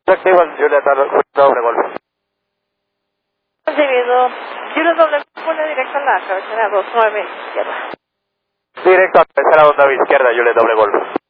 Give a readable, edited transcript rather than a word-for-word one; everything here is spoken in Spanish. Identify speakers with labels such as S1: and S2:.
S1: Activo el Juliet doble golf.
S2: Recibido. Juliet doble pone directo a la cabecera 29 izquierda.
S1: Directo a cabecera 29 izquierda, Juliet doble golf.